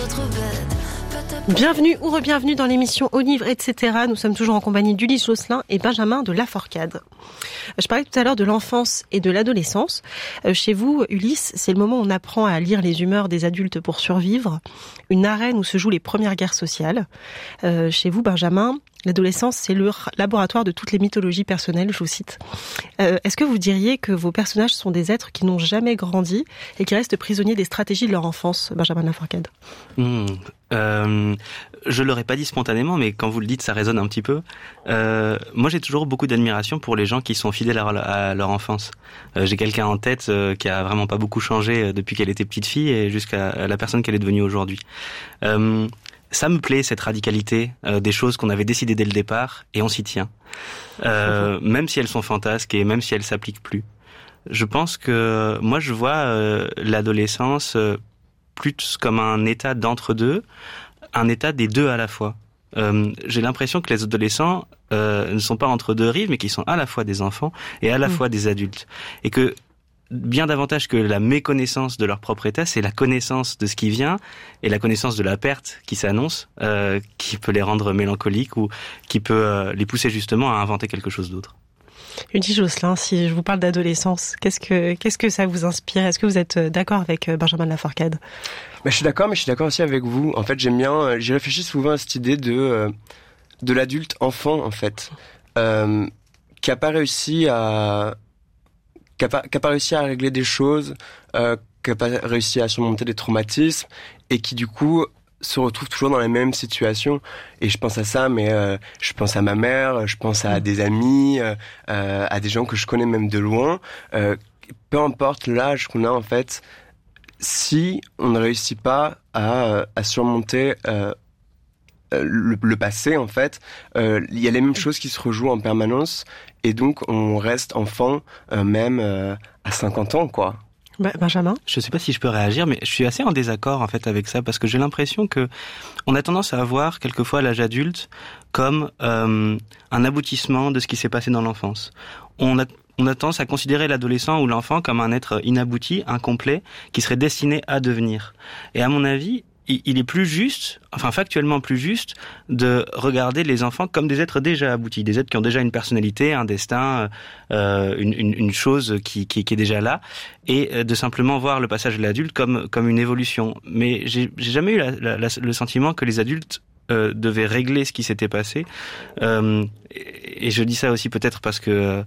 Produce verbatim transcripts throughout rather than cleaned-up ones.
d'autres bêtes. Bienvenue ou re-bienvenue dans l'émission Au livre, et cetera. Nous sommes toujours en compagnie d'Ulysse Josselin et Benjamin de Laforcade. Je parlais tout à l'heure de l'enfance et de l'adolescence. Chez vous, Ulysse, c'est le moment où on apprend à lire les humeurs des adultes pour survivre. Une arène où se jouent les premières guerres sociales. Euh, chez vous, Benjamin, l'adolescence, c'est le laboratoire de toutes les mythologies personnelles, je vous cite. Euh, est-ce que vous diriez que vos personnages sont des êtres qui n'ont jamais grandi et qui restent prisonniers des stratégies de leur enfance, Benjamin de Laforcade? Mmh, euh, je l'aurais pas dit spontanément, mais quand vous le dites, ça résonne un petit peu. Euh, moi, j'ai toujours beaucoup d'admiration pour les gens qui sont fidèles à, à leur enfance. Euh, j'ai quelqu'un en tête euh, qui a vraiment pas beaucoup changé depuis qu'elle était petite fille et jusqu'à la personne qu'elle est devenue aujourd'hui. Euh, Ça me plaît, cette radicalité euh, des choses qu'on avait décidées dès le départ, et on s'y tient. Euh, même si elles sont fantasques et même si elles s'appliquent plus. Je pense que moi, je vois euh, l'adolescence euh, plus comme un état d'entre-deux, un état des deux à la fois. Euh, j'ai l'impression que les adolescents euh, ne sont pas entre deux rives, mais qu'ils sont à la fois des enfants et à la mmh. fois des adultes. Et que bien davantage que la méconnaissance de leur propre état, c'est la connaissance de ce qui vient et la connaissance de la perte qui s'annonce, euh, qui peut les rendre mélancoliques ou qui peut euh, les pousser justement à inventer quelque chose d'autre. Ulysse Josselin, si je vous parle d'adolescence, qu'est-ce que qu'est-ce que ça vous inspire? Est-ce que vous êtes d'accord avec Benjamin de Laforcade? Bah, je suis d'accord, mais je suis d'accord aussi avec vous. En fait, j'aime bien, j'y réfléchis souvent à cette idée de euh, de l'adulte enfant, en fait, euh, qui a pas réussi à qui a pas, qui a pas réussi à régler des choses, euh, qui a pas réussi à surmonter des traumatismes, et qui du coup se retrouve toujours dans la même situation. Et je pense à ça, mais euh, je pense à ma mère, je pense à des amis, euh, à des gens que je connais même de loin. Euh, peu importe l'âge qu'on a, en fait, si on ne réussit pas à, à surmonter euh, Le, le passé, en fait, euh, il y a les mêmes choses qui se rejouent en permanence, et donc on reste enfant euh, même euh, à cinquante ans, quoi. Benjamin? Je sais pas si je peux réagir, mais je suis assez en désaccord en fait avec ça, parce que j'ai l'impression que on a tendance à voir quelquefois l'âge adulte comme euh, un aboutissement de ce qui s'est passé dans l'enfance. On a On a tendance à considérer l'adolescent ou l'enfant comme un être inabouti, incomplet, qui serait destiné à devenir. Et à mon avis, il est plus juste, enfin factuellement plus juste, de regarder les enfants comme des êtres déjà aboutis, des êtres qui ont déjà une personnalité, un destin, euh, une, une, une chose qui, qui, qui est déjà là, et de simplement voir le passage de l'adulte comme, comme une évolution. Mais j'ai, j'ai jamais eu la, la, la, le sentiment que les adultes euh, devaient régler ce qui s'était passé. Euh, et, et je dis ça aussi peut-être parce que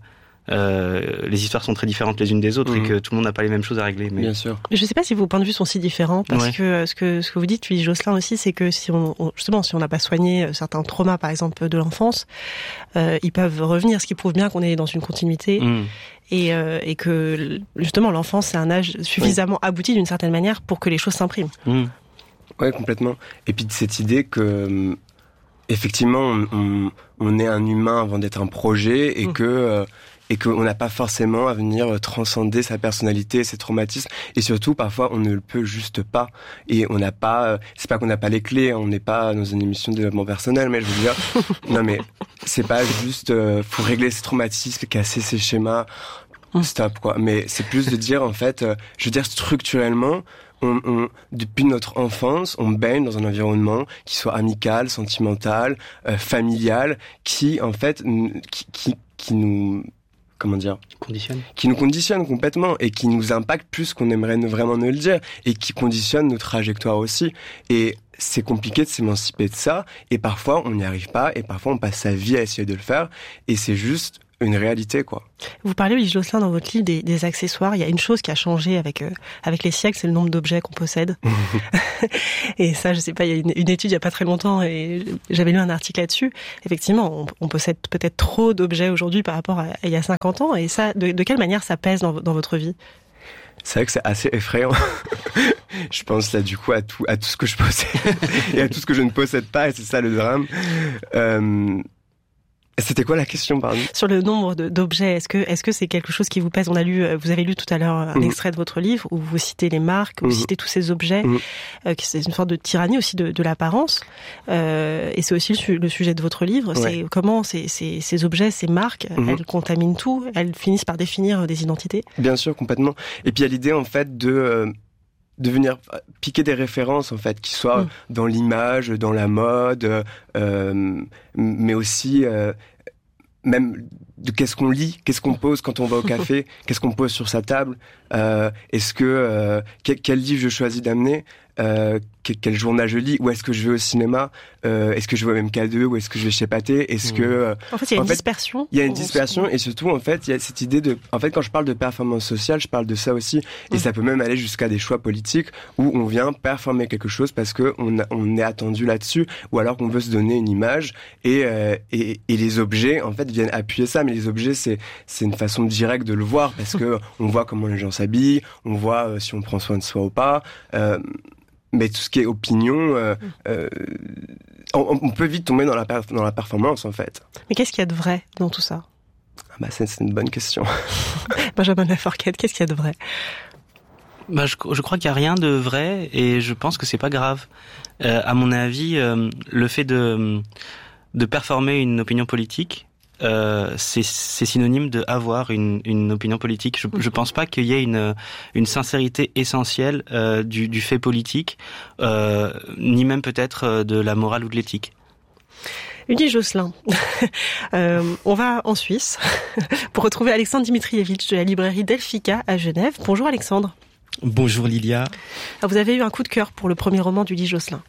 Euh, les histoires sont très différentes les unes des autres, mmh. et que tout le monde n'a pas les mêmes choses à régler. Mais... Bien sûr. Je ne sais pas si vos points de vue sont si différents, parce ouais. que ce que ce que vous dites, Ulysse Josselin aussi, c'est que si on, on justement si on n'a pas soigné certains traumas, par exemple de l'enfance, euh, ils peuvent revenir, ce qui prouve bien qu'on est dans une continuité. Mmh. Et, euh, et que justement l'enfance c'est un âge suffisamment oui. abouti d'une certaine manière pour que les choses s'impriment. Mmh. Ouais, complètement. Et puis cette idée que effectivement on, on, on est un humain avant d'être un projet, et mmh. que euh, et qu'on n'a pas forcément à venir transcender sa personnalité, ses traumatismes, et surtout parfois on ne le peut juste pas, et on n'a pas, c'est pas qu'on n'a pas les clés, on n'est pas dans une émission de développement personnel, mais je veux dire, non mais c'est pas juste euh, faut régler ses traumatismes, casser ses schémas, stop quoi, mais c'est plus de dire en fait, euh, je veux dire structurellement, On, on, depuis notre enfance, on baigne dans un environnement qui soit amical, sentimental, euh, familial, qui en fait, qui, qui, qui nous comment dire, conditionne. qui nous conditionne complètement, et qui nous impacte plus qu'on aimerait vraiment nous le dire, et qui conditionne nos trajectoires aussi. Et c'est compliqué de s'émanciper de ça, et parfois on n'y arrive pas, et parfois on passe sa vie à essayer de le faire, et c'est juste une réalité, quoi. Vous parlez, Ulysse Josselin, dans votre livre des, des accessoires. Il y a une chose qui a changé avec euh, avec les siècles, c'est le nombre d'objets qu'on possède. Et ça, je sais pas, il y a une, une étude il y a pas très longtemps, et j'avais lu un article là-dessus. Effectivement, on, on possède peut-être trop d'objets aujourd'hui par rapport à, à il y a cinquante ans. Et ça, de, de quelle manière ça pèse dans, dans votre vie? C'est vrai que c'est assez effrayant. Je pense là du coup à tout à tout ce que je possède et à tout ce que je ne possède pas, et c'est ça le drame. Euh... C'était quoi la question, pardon? Sur le nombre de, d'objets, est-ce que est-ce que c'est quelque chose qui vous pèse? On a lu, vous avez lu tout à l'heure un mmh. extrait de votre livre où vous citez les marques, vous mmh. citez tous ces objets, mmh. euh, c'est une sorte de tyrannie aussi de, de l'apparence, euh, et c'est aussi le, su- le sujet de votre livre. Ouais. C'est comment ces, ces, ces objets, ces marques, mmh. elles contaminent tout, elles finissent par définir des identités. Bien sûr, complètement. Et puis il y a l'idée en fait de euh, de venir piquer des références, en fait, qui soient mmh. dans l'image, dans la mode, euh, mais aussi... Euh, même de qu'est-ce qu'on lit, qu'est-ce qu'on pose quand on va au café, qu'est-ce qu'on pose sur sa table, euh, est-ce que euh, quel, quel livre je choisis d'amener, euh, quel, quel journal je lis, où est-ce que je vais au cinéma, euh, est-ce que je vais au M K deux, ou est-ce que je vais chez Pathé, est-ce mmh. que euh, en fait il y a une fait, dispersion. Il y a une dispersion et surtout en fait il y a cette idée de, en fait quand je parle de performance sociale, je parle de ça aussi et mmh. ça peut même aller jusqu'à des choix politiques où on vient performer quelque chose parce que on, a, on est attendu là-dessus ou alors qu'on veut se donner une image et euh, et, et les objets en fait viennent appuyer ça, mais les objets c'est c'est une façon directe de le voir parce que on voit comment les gens s'habillent, on voit euh, si on prend soin de soi ou pas. Euh, mais tout ce qui est opinion, euh, euh, on, on peut vite tomber dans la, perf- dans la performance, en fait. Mais qu'est-ce qu'il y a de vrai dans tout ça ? Ah bah, c'est, c'est une bonne question. Benjamin Lafourcade, qu'est-ce qu'il y a de vrai ? Bah, je, je crois qu'il n'y a rien de vrai et je pense que c'est pas grave. Euh, à mon avis, euh, le fait de, de performer une opinion politique, Euh, c'est, c'est synonyme de avoir une, une opinion politique. Je, je pense pas qu'il y ait une, une sincérité essentielle euh, du, du fait politique, euh, ni même peut-être de la morale ou de l'éthique. Ulysse Josselin, euh, on va en Suisse pour retrouver Alexandre Dimitrievitch de la librairie Delphica à Genève. Bonjour Alexandre. Bonjour Lilia. Vous avez eu un coup de cœur pour le premier roman d'Ulysse Josselin.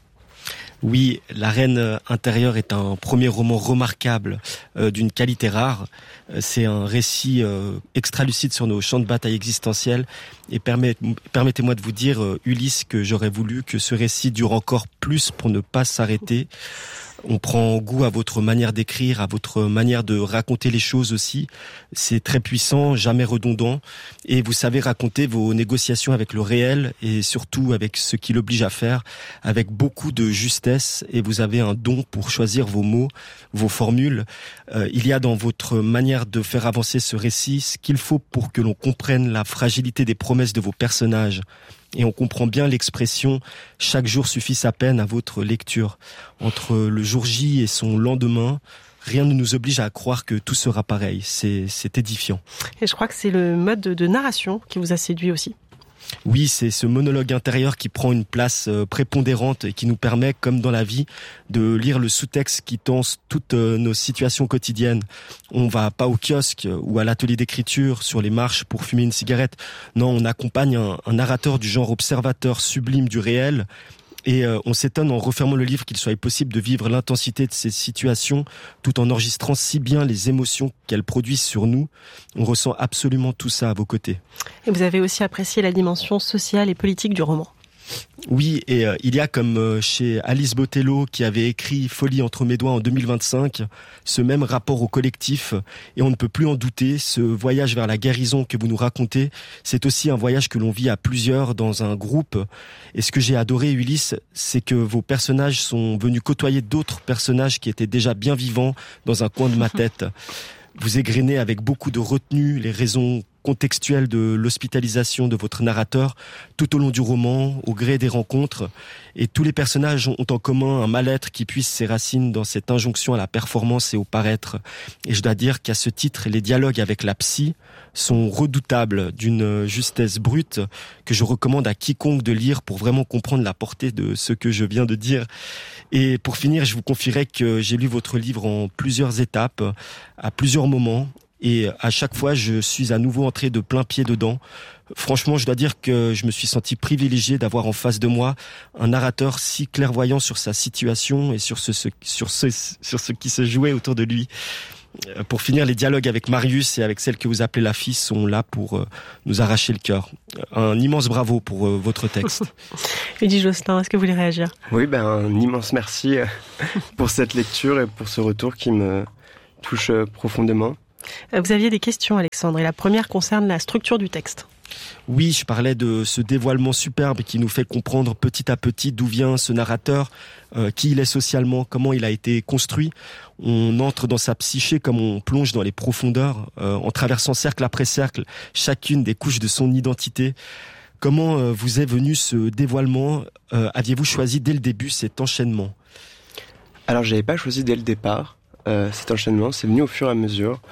Oui, La Reine intérieure est un premier roman remarquable euh, d'une qualité rare. C'est un récit euh, extra-lucide sur nos champs de bataille existentiels et permet, permettez-moi de vous dire, euh, Ulysse, que j'aurais voulu que ce récit dure encore plus pour ne pas s'arrêter. On prend goût à votre manière d'écrire, à votre manière de raconter les choses aussi. C'est très puissant, jamais redondant. Et vous savez raconter vos négociations avec le réel et surtout avec ce qui l'oblige à faire, avec beaucoup de justesse. Et vous avez un don pour choisir vos mots, vos formules. Euh, il y a dans votre manière de faire avancer ce récit ce qu'il faut pour que l'on comprenne la fragilité des promesses de vos personnages. Et on comprend bien l'expression « chaque jour suffit sa peine » à votre lecture. Entre le jour J et son lendemain, rien ne nous oblige à croire que tout sera pareil. C'est, c'est édifiant. Et je crois que c'est le mode de, de narration qui vous a séduit aussi. Oui, c'est ce monologue intérieur qui prend une place prépondérante et qui nous permet, comme dans la vie, de lire le sous-texte qui tense toutes nos situations quotidiennes. On va pas au kiosque ou à l'atelier d'écriture sur les marches pour fumer une cigarette. Non, on accompagne un, un narrateur du genre observateur sublime du réel. Et euh, on s'étonne en refermant le livre qu'il soit possible de vivre l'intensité de ces situations tout en enregistrant si bien les émotions qu'elles produisent sur nous. On ressent absolument tout ça à vos côtés. Et vous avez aussi apprécié la dimension sociale et politique du roman. Oui, et euh, il y a comme euh, chez Alice Botelho qui avait écrit Folie entre mes doigts en deux mille vingt-cinq, ce même rapport au collectif, et on ne peut plus en douter, ce voyage vers la guérison que vous nous racontez, c'est aussi un voyage que l'on vit à plusieurs dans un groupe. Et ce que j'ai adoré, Ulysse, c'est que vos personnages sont venus côtoyer d'autres personnages qui étaient déjà bien vivants dans un coin de ma tête. Vous égrenez avec beaucoup de retenue les raisons contextuelles de l'hospitalisation de votre narrateur tout au long du roman, au gré des rencontres. Et tous les personnages ont en commun un mal-être qui puise ses racines dans cette injonction à la performance et au paraître. Et je dois dire qu'à ce titre, les dialogues avec la psy sont redoutables, d'une justesse brute que je recommande à quiconque de lire pour vraiment comprendre la portée de ce que je viens de dire. Et pour finir, je vous confierai que j'ai lu votre livre en plusieurs étapes, à plusieurs moments, et à chaque fois, je suis à nouveau entré de plein pied dedans. Franchement, je dois dire que je me suis senti privilégié d'avoir en face de moi un narrateur si clairvoyant sur sa situation et sur ce, ce, sur ce, sur ce qui se jouait autour de lui. Pour finir, les dialogues avec Marius et avec celle que vous appelez la fille sont là pour nous arracher le cœur. Un immense bravo pour votre texte. Ulysse Josselin, est-ce que vous voulez réagir ? Oui, ben un immense merci pour cette lecture et pour ce retour qui me touche profondément. Vous aviez des questions, Alexandre, et la première concerne la structure du texte. Oui, je parlais de ce dévoilement superbe qui nous fait comprendre petit à petit d'où vient ce narrateur, euh, qui il est socialement, comment il a été construit. On entre dans sa psyché comme on plonge dans les profondeurs, euh, en traversant cercle après cercle chacune des couches de son identité. Comment euh, vous est venu ce dévoilement ? euh, Aviez-vous choisi dès le début cet enchaînement ? Alors, je n'avais pas choisi dès le départ euh, cet enchaînement, c'est venu au fur et à mesure.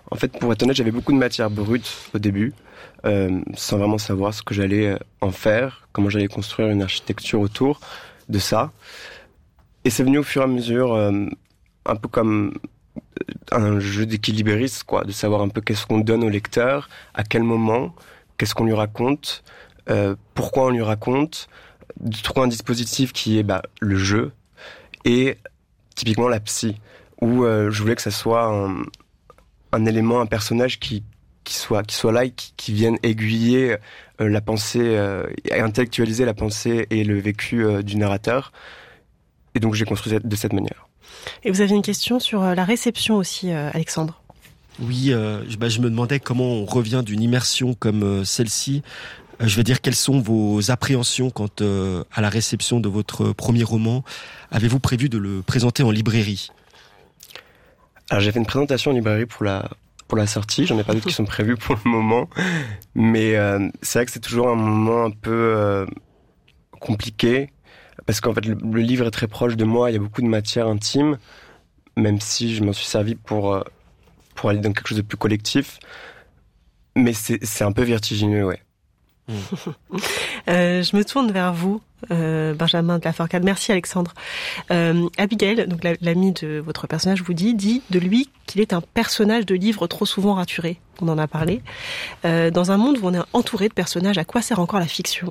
En fait, pour être honnête, j'avais beaucoup de matière brute au début, euh, sans vraiment savoir ce que j'allais en faire, comment j'allais construire une architecture autour de ça. Et c'est venu au fur et à mesure, euh, un peu comme un jeu d'équilibriste, quoi, de savoir un peu qu'est-ce qu'on donne au lecteur, à quel moment, qu'est-ce qu'on lui raconte, euh, pourquoi on lui raconte, de trouver un dispositif qui est bah, le jeu et typiquement la psy, où euh, je voulais que ça soit un, un élément, un personnage qui, qui, soit, qui soit là et qui, qui vienne aiguiller euh, la pensée, euh, et intellectualiser la pensée et le vécu euh, du narrateur. Et donc j'ai construit de cette manière. Et vous aviez une question sur la réception aussi, euh, Alexandre. Oui, euh, bah, je me demandais comment on revient d'une immersion comme euh, celle-ci. Euh, je veux dire, quelles sont vos appréhensions quant euh, à la réception de votre premier roman? Avez-vous prévu de le présenter en librairie? Alors j'ai fait une présentation en librairie pour la pour la sortie. J'en ai pas d'autres qui sont prévues pour le moment, mais euh, c'est vrai que c'est toujours un moment un peu euh, compliqué. Parce qu'en fait, le, le livre est très proche de moi, il y a beaucoup de matière intime, même si je m'en suis servi pour, pour aller dans quelque chose de plus collectif. Mais c'est, c'est un peu vertigineux, ouais. Mmh. euh, je me tourne vers vous, euh, Benjamin de Laforcade. Merci Alexandre. Euh, Abigail, donc la, l'amie de votre personnage, vous dit, dit de lui qu'il est un personnage de livre trop souvent raturé. On en a parlé. Euh, dans un monde où on est entouré de personnages, à quoi sert encore la fiction?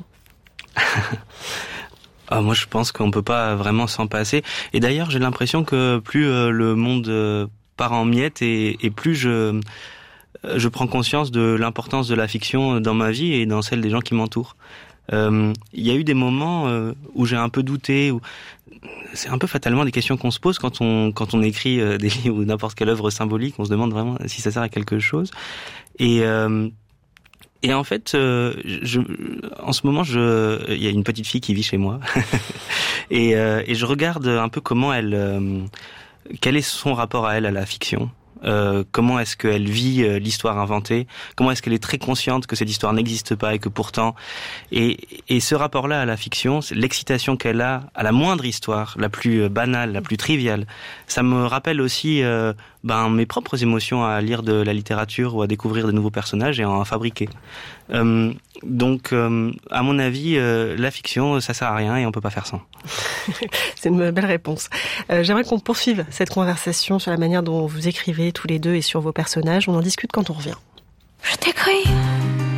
Ah, moi, je pense qu'on peut pas vraiment s'en passer. Et d'ailleurs, j'ai l'impression que plus euh, le monde euh, part en miettes et, et plus je je prends conscience de l'importance de la fiction dans ma vie et dans celle des gens qui m'entourent. Euh, il y a eu des moments euh, où j'ai un peu douté. Où c'est un peu fatalement des questions qu'on se pose quand on quand on écrit euh, des livres ou n'importe quelle œuvre symbolique. On se demande vraiment si ça sert à quelque chose. Et euh, Et en fait, euh, je, en ce moment, je, il y a une petite fille qui vit chez moi, et, euh, et je regarde un peu comment elle, euh, quel est son rapport à elle à la fiction. Euh, comment est-ce qu'elle vit euh, l'histoire inventée? Comment est-ce qu'elle est très consciente que cette histoire n'existe pas et que pourtant... Et, et ce rapport-là à la fiction, c'est l'excitation qu'elle a à la moindre histoire, la plus banale, la plus triviale. Ça me rappelle aussi euh, ben, mes propres émotions à lire de la littérature ou à découvrir de nouveaux personnages et à en fabriquer. Euh, donc, euh, à mon avis, euh, la fiction, ça sert à rien et on peut pas faire sans. C'est une belle réponse. Euh, j'aimerais qu'on poursuive cette conversation sur la manière dont vous écrivez tous les deux et sur vos personnages. On en discute quand on revient. Je t'écris.